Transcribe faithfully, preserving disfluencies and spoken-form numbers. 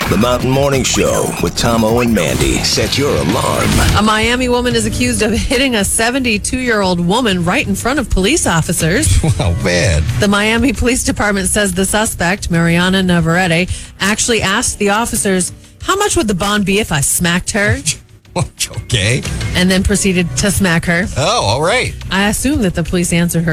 The Mountain Morning Show with Tomo and Mandy. Set your alarm. A Miami woman is accused of hitting a seventy-two-year-old woman right in front of police officers. Oh, man. The Miami Police Department says the suspect, Mariana Navarrete, actually asked the officers, how much would the bond be if I smacked her? Okay. And then proceeded to smack her. Oh, all right. I assume that the police answered her